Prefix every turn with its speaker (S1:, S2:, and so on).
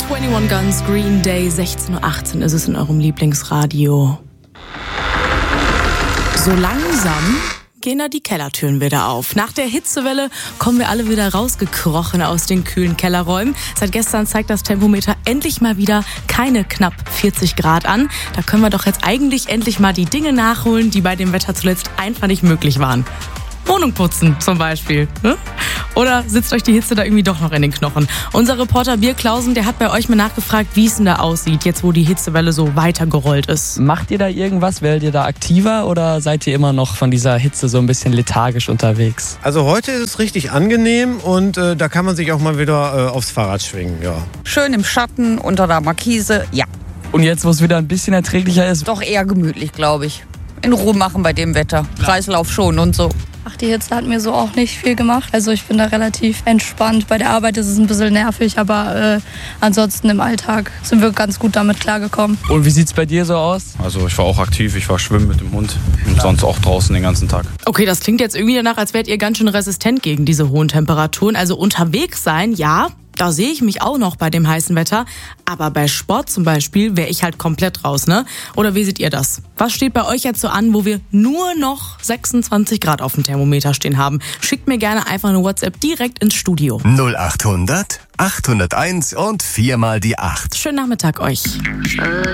S1: 21 Guns, Green Day, 16:18 Uhr ist es in eurem Lieblingsradio. So langsam gehen da die Kellertüren wieder auf. Nach der Hitzewelle kommen wir alle wieder rausgekrochen aus den kühlen Kellerräumen. Seit gestern zeigt das Thermometer endlich mal wieder keine knapp 40 Grad an. Da können wir doch jetzt eigentlich endlich mal die Dinge nachholen, die bei dem Wetter zuletzt einfach nicht möglich waren. Wohnung putzen zum Beispiel. Ne? Oder sitzt euch die Hitze da irgendwie doch noch in den Knochen? Unser Reporter Birk Klausen, der hat bei euch mal nachgefragt, wie es denn da aussieht, jetzt wo die Hitzewelle so weitergerollt ist.
S2: Macht ihr da irgendwas? Werdet ihr da aktiver oder seid ihr immer noch von dieser Hitze so ein bisschen lethargisch unterwegs?
S3: Also heute ist es richtig angenehm und da kann man sich auch mal wieder aufs Fahrrad schwingen. Ja.
S4: Schön im Schatten, unter der Markise, ja.
S2: Und jetzt, wo es wieder ein bisschen erträglicher ist?
S4: Doch eher gemütlich, glaube ich. In Ruhe machen bei dem Wetter. Kreislauf schon und so.
S5: Ach, die Hitze hat mir so auch nicht viel gemacht. Also ich bin da relativ entspannt. Bei der Arbeit ist es ein bisschen nervig, aber ansonsten im Alltag sind wir ganz gut damit klargekommen.
S2: Und wie sieht's bei dir so aus?
S6: Also ich war auch aktiv, ich war schwimmen mit dem Hund und sonst auch draußen den ganzen Tag.
S1: Okay, das klingt jetzt irgendwie danach, als wärt ihr ganz schön resistent gegen diese hohen Temperaturen. Also unterwegs sein, ja, da sehe ich mich auch noch bei dem heißen Wetter. Aber bei Sport zum Beispiel wäre ich halt komplett raus, ne? Oder wie seht ihr das? Was steht bei euch jetzt so an, wo wir nur noch 26 Grad auf dem Thermometer stehen haben? Schickt mir gerne einfach eine WhatsApp direkt ins Studio.
S7: 0800 801 und 4 mal die 8.
S1: Schönen Nachmittag euch.